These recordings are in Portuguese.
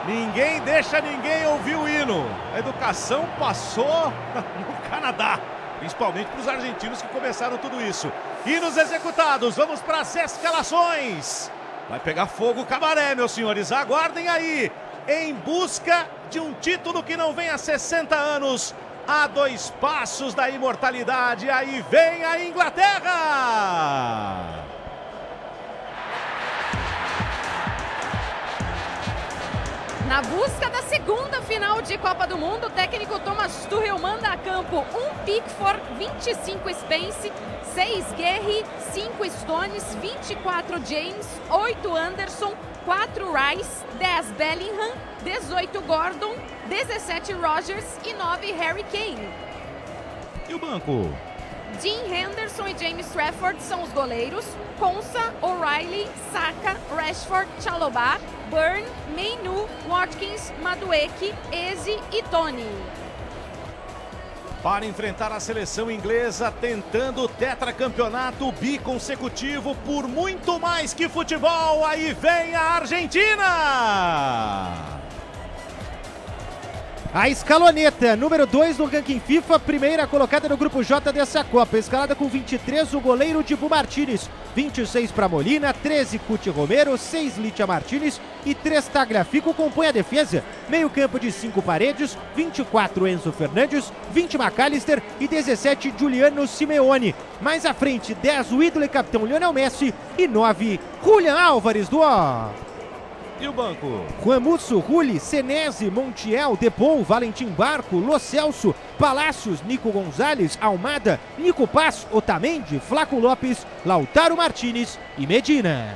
Ninguém deixa ninguém ouvir o hino. A educação passou no Canadá, principalmente para os argentinos que começaram tudo isso. Hinos executados, vamos para as escalações. Vai pegar fogo o cabaré, meus senhores, aguardem aí. Em busca de um título que não vem há 60 anos, a 2 passos da imortalidade, aí vem a Inglaterra! Na busca da segunda final de Copa do Mundo, o técnico Thomas Tuchel manda a campo 1 Pickford, 25 Spence, 6 Guerri, 5 Stones, 24 James, 8 Anderson, 4 Rice, 10 Bellingham, 18 Gordon, 17 Rogers e 9 Harry Kane. E o banco? Dean Henderson e James Trafford são os goleiros, Konsa, O'Reilly, Saka, Rashford, Chalobah, Burn, Mainu, Watkins, Madueke, Eze e Tony. Para enfrentar a seleção inglesa, tentando o tetracampeonato biconsecutivo por muito mais que futebol, aí vem a Argentina! A escaloneta, número 2 no ranking FIFA, primeira colocada no grupo J dessa Copa. Escalada com 23, o goleiro Dibu Martínez. 26 para Molina, 13 Cuti Romero, 6 Licha Martínez e 3 Tagliafico compõe a defesa. Meio campo de 5 Paredes, 24 Enzo Fernandes, 20 McAllister e 17 Giuliano Simeone. Mais à frente, 10 o ídolo e capitão Lionel Messi e 9 Julián Álvares do O. E o banco? Juan Musso, Rulli, Senesi, Montiel, Depou, Valentim Barco, Lo Celso, Palácios, Nico Gonzalez, Almada, Nico Paz, Otamendi, Flaco Lopes, Lautaro Martínez e Medina.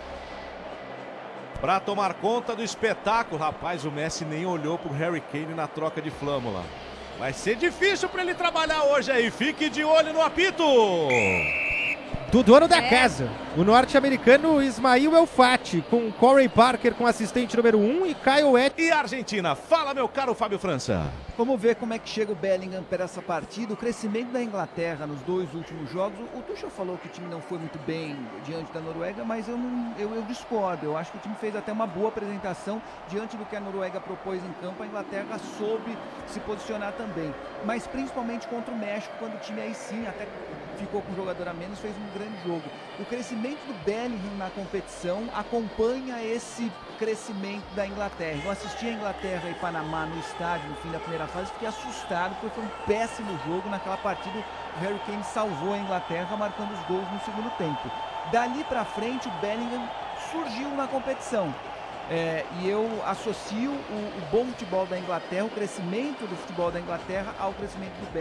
Para tomar conta do espetáculo, rapaz, o Messi nem olhou pro Harry Kane na troca de flâmula. Vai ser difícil para ele trabalhar hoje aí, fique de olho no apito! Do dono da casa, o norte-americano Ismail Elfati, com Corey Parker com assistente número 1 e Kyle Edwards. E a Argentina, fala meu caro Fábio França. Vamos ver como é que chega o Bellingham para essa partida, o crescimento da Inglaterra nos 2 últimos jogos. O Tuchel falou que o time não foi muito bem diante da Noruega, mas eu discordo. Eu acho que o time fez até uma boa apresentação diante do que a Noruega propôs em campo. A Inglaterra soube se posicionar também, mas principalmente contra o México, quando o time aí sim até ficou com um jogador a menos, fez um grande jogo. O crescimento do Bellingham na competição acompanha esse crescimento da Inglaterra. Eu assisti a Inglaterra e Panamá no estádio no fim da primeira fase, fiquei assustado porque foi um péssimo jogo. Naquela partida o Harry Kane salvou a Inglaterra marcando os gols no segundo tempo. Dali para frente o Bellingham surgiu na competição. E eu associo o bom futebol da Inglaterra, o crescimento do futebol da Inglaterra ao crescimento do Bellingham.